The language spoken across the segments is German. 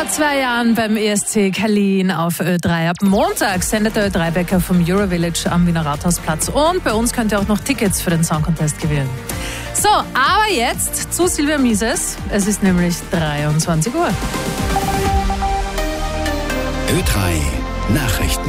Vor 2 Jahren beim ESC Berlin auf Ö3. Ab Montag sendet der Ö3-Bäcker vom Eurovillage am Wiener Rathausplatz. Und bei uns könnt ihr auch noch Tickets für den Song Contest gewinnen. So, aber jetzt zu Silvia Mises. Es ist nämlich 23 Uhr. Ö3 Nachrichten.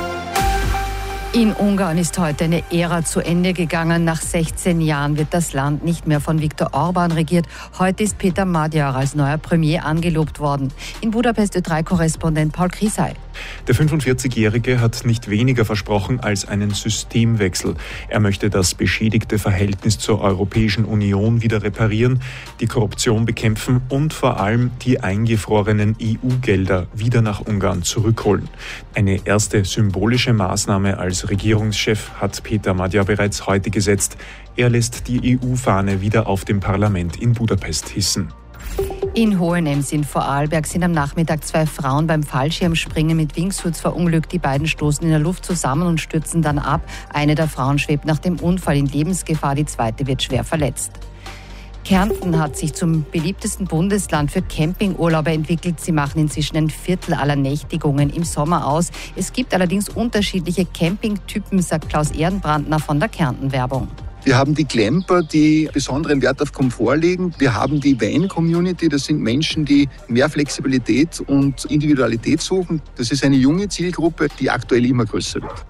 In Ungarn ist heute eine Ära zu Ende gegangen. Nach 16 Jahren wird das Land nicht mehr von Viktor Orbán regiert. Heute ist Péter Magyar als neuer Premier angelobt worden. In Budapest Ö3-Korrespondent Paul Krisay. Der 45-Jährige hat nicht weniger versprochen als einen Systemwechsel. Er möchte das beschädigte Verhältnis zur Europäischen Union wieder reparieren, die Korruption bekämpfen und vor allem die eingefrorenen EU-Gelder wieder nach Ungarn zurückholen. Eine erste symbolische Maßnahme als Regierungschef hat Péter Magyar bereits heute gesetzt. Er lässt die EU-Fahne wieder auf dem Parlament in Budapest hissen. In Hohenems in Vorarlberg sind am Nachmittag 2 Frauen beim Fallschirmspringen mit Wingsuits verunglückt. Die beiden stoßen in der Luft zusammen und stürzen dann ab. Eine der Frauen schwebt nach dem Unfall in Lebensgefahr, die zweite wird schwer verletzt. Kärnten hat sich zum beliebtesten Bundesland für Campingurlauber entwickelt. Sie machen inzwischen ein Viertel aller Nächtigungen im Sommer aus. Es gibt allerdings unterschiedliche Campingtypen, sagt Klaus Ehrenbrandner von der Kärnten-Werbung. Wir haben die Camper, die besonderen Wert auf Komfort legen. Wir haben die Van-Community, das sind Menschen, die mehr Flexibilität und Individualität suchen. Das ist eine junge Zielgruppe, die aktuell immer größer wird.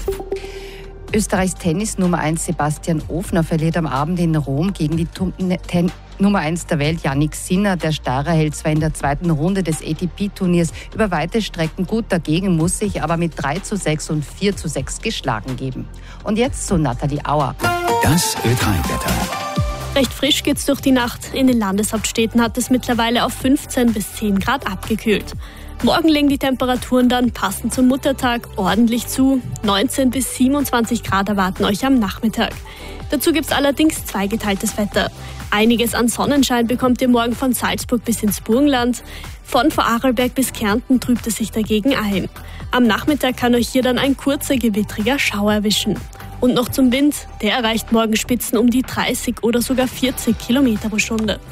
Österreichs Tennis Nummer 1 Sebastian Ofner verliert am Abend in Rom gegen die Nummer 1 der Welt Jannik Sinner. Der Steirer hält zwar in der zweiten Runde des ATP-Turniers über weite Strecken gut dagegen, muss sich aber mit 3:6 und 4:6 geschlagen geben. Und jetzt zu Nathalie Auer. Das Ö3-Wetter. Recht frisch geht's durch die Nacht. In den Landeshauptstädten hat es mittlerweile auf 15 bis 10 Grad abgekühlt. Morgen legen die Temperaturen dann passend zum Muttertag ordentlich zu. 19 bis 27 Grad erwarten euch am Nachmittag. Dazu gibt's allerdings zweigeteiltes Wetter. Einiges an Sonnenschein bekommt ihr morgen von Salzburg bis ins Burgenland. Von Vorarlberg bis Kärnten trübt es sich dagegen ein. Am Nachmittag kann euch hier dann ein kurzer gewittriger Schauer erwischen. Und noch zum Wind, der erreicht morgen Spitzen um die 30 oder sogar 40 Kilometer pro Stunde.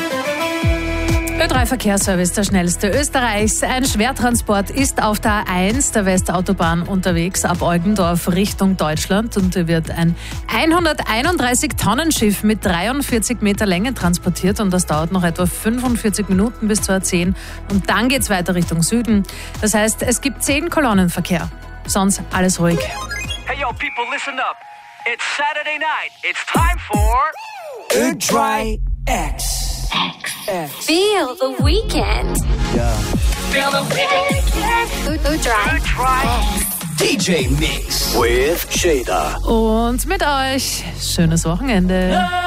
Ö3 Verkehrsservice, der schnellste Österreichs. Ein Schwertransport ist auf der A1 der Westautobahn unterwegs ab Eugendorf Richtung Deutschland und wird ein 131-Tonnen-Schiff mit 43 Meter Länge transportiert und das dauert noch etwa 45 Minuten bis zur A10 und dann geht's weiter Richtung Süden. Das heißt, es gibt 10 Kolonnenverkehr. Sonst alles ruhig. Hey yo people, listen up. It's Saturday night. It's time for Ö3 X. Feel the weekend. Ja. Feel the Weekend. Ö3. DJ Mix with Shader. Und mit euch schönes Wochenende.